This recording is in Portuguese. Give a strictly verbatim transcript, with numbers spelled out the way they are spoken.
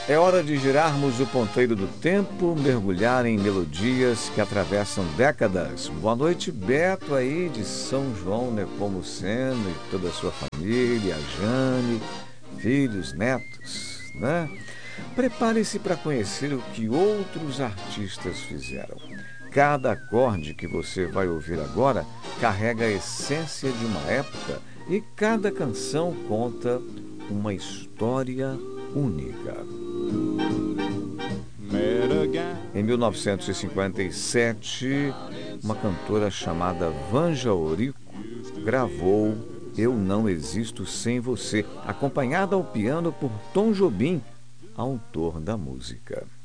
É hora de girarmos o ponteiro do tempo, mergulhar em melodias que atravessam décadas. Boa noite, Beto, aí de São João Nepomuceno e toda a sua família, a Jane, filhos, netos, né? Prepare-se para conhecer o que outros artistas fizeram. Cada acorde que você vai ouvir agora carrega a essência de uma época e cada canção conta uma história única. Em mil novecentos e cinquenta e sete, uma cantora chamada Vanja Eurico gravou Eu Não Existo Sem Você, acompanhada ao piano por Tom Jobim, autor da música.